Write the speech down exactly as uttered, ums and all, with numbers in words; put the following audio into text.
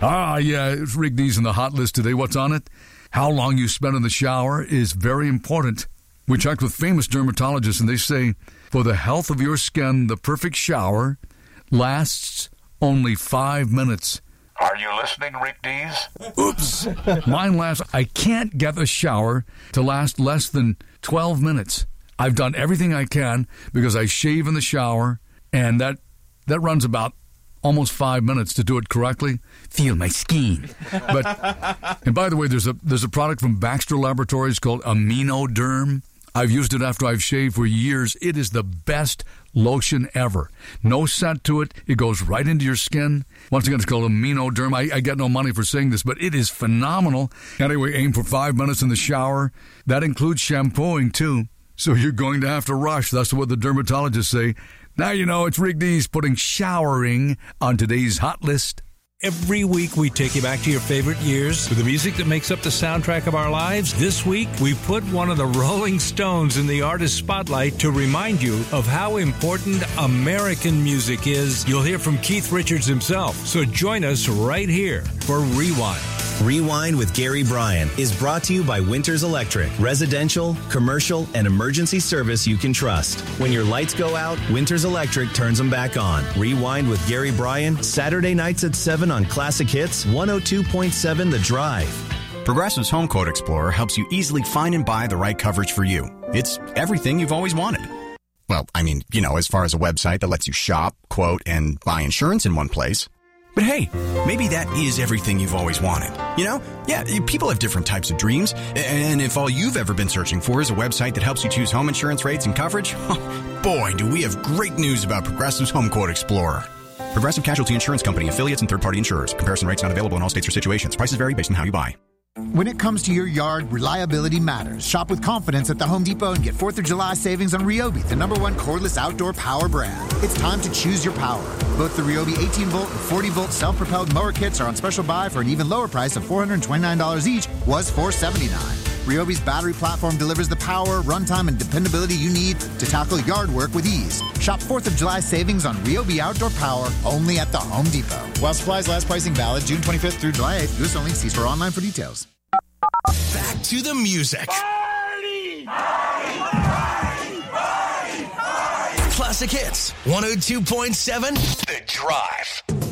Ah, yeah, it's Rick Dees in the hot list today. What's on it? How long you spend in the shower is very important. We checked with famous dermatologists, and they say, for the health of your skin, the perfect shower lasts only five minutes. Are you listening, Rick Dees? Oops. Mine lasts, I can't get a shower to last less than twelve minutes. I've done everything I can because I shave in the shower, and that that runs about almost five minutes to do it correctly. Feel my skin. But, and by the way, there's a there's a product from Baxter Laboratories called AminoDerm. I've used it after I've shaved for years. It is the best lotion ever. No scent to it. It goes right into your skin. Once again, it's called AminoDerm. I, I get no money for saying this, but it is phenomenal. Anyway, aim for five minutes in the shower. That includes shampooing, too. So you're going to have to rush. That's what the dermatologists say. Now you know it's Rick Dees putting showering on today's hot list. Every week we take you back to your favorite years with the music that makes up the soundtrack of our lives. This week we put one of the Rolling Stones in the artist spotlight to remind you of how important American music is. You'll hear from Keith Richards himself. So join us right here for Rewind. Rewind with Gary Bryan is brought to you by Winters Electric. Residential, commercial, and emergency service you can trust. When your lights go out, Winters Electric turns them back on. Rewind with Gary Bryan, Saturday nights at seven on Classic Hits, one oh two point seven The Drive. Progressive's Home Quote Explorer helps you easily find and buy the right coverage for you. It's everything you've always wanted. Well, I mean, you know, as far as a website that lets you shop, quote, and buy insurance in one place. But hey, maybe that is everything you've always wanted. You know? Yeah, people have different types of dreams. And if all you've ever been searching for is a website that helps you choose home insurance rates and coverage, boy, do we have great news about Progressive's Home Quote Explorer. Progressive Casualty Insurance Company, affiliates, and third-party insurers. Comparison rates not available in all states or situations. Prices vary based on how you buy. When it comes to your yard, reliability matters. Shop with confidence at the Home Depot and get fourth of July savings on Ryobi, the number one cordless outdoor power brand. It's time to choose your power. Both the Ryobi eighteen volt and forty volt self-propelled mower kits are on special buy for an even lower price of four hundred twenty-nine dollars each, was four hundred seventy-nine dollars. Ryobi's battery platform delivers the power, runtime, and dependability you need to tackle yard work with ease. Shop fourth of July savings on Ryobi outdoor power only at the Home Depot. While supplies last, pricing valid June twenty-fifth through July eighth. U S only. See store online for details. Back to the music. Party! Party! Party! Party! Party! Classic Hits, one oh two point seven The Drive.